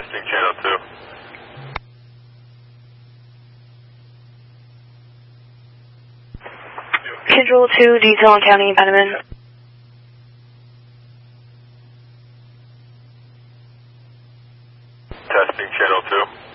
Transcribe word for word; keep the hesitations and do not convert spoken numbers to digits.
Testing channel two. Control two, detail on county impediment. Testing channel two.